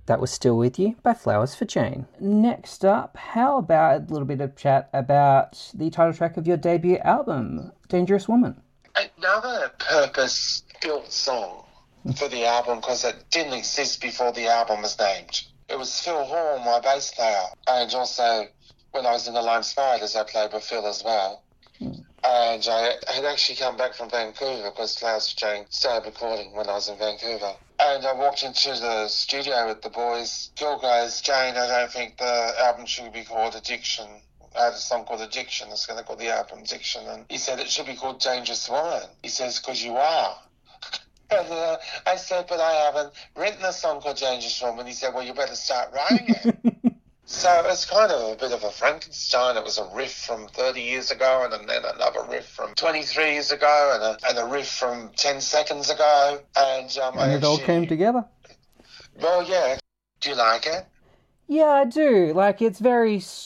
That was Still With You by Flowers for Jane. Next up, how about a little bit of chat about the title track of your debut album, Dangerous Woman? Another purpose-built song for the album because it didn't exist before the album was named. It was Phil Hall, my bass player, and also when I was in the Lime Spiders, I played with Phil as well. And I had actually come back from Vancouver because Flowers for Jane started recording when I was in Vancouver. And I walked into the studio with the boys. Phil goes, Jane, I don't think the album should be called Addiction. I had a song called Addiction. It's going to call the album Addiction. And he said it should be called Dangerous Woman. He says, because you are. And I said, but I haven't written a song called Dangerous Woman. He said, well, you better start writing it. So it's kind of a bit of a Frankenstein. It was a riff from 30 years ago and then another riff from 23 years ago and a riff from 10 seconds ago. And it all came together? Well, yeah. Do you like it? Yeah, I do. Like, it's very